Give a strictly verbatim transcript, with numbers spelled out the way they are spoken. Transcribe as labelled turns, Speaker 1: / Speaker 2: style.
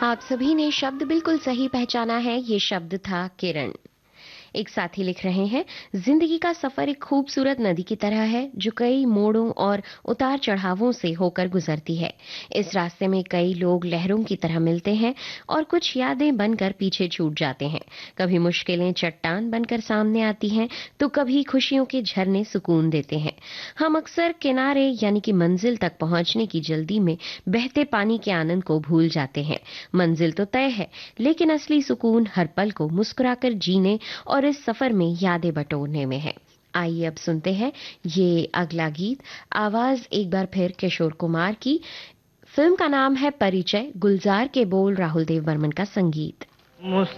Speaker 1: आप सभी ने शब्द बिल्कुल सही पहचाना है। ये शब्द था किरण। एक साथी लिख रहे हैं, जिंदगी का सफर एक खूबसूरत नदी की तरह है जो कई मोड़ों और उतार चढ़ावों से होकर गुजरती है। इस रास्ते में कई लोग लहरों की तरह मिलते हैं और कुछ यादें बनकर पीछे छूट जाते हैं। कभी मुश्किलें चट्टान बनकर सामने आती हैं तो कभी खुशियों के झरने सुकून देते हैं। हम अक्सर किनारे यानी कि मंजिल तक पहुंचने की जल्दी में बहते पानी के आनंद को भूल जाते हैं। मंजिल तो तय है, लेकिन असली सुकून हर पल को मुस्कुराकर जीने और इस सफर में यादें बटोरने में है। आइए अब सुनते हैं ये अगला गीत। आवाज एक बार फिर किशोर कुमार की। फिल्म का नाम है परिचय। गुलजार के बोल राहुल देव बर्मन का संगीत।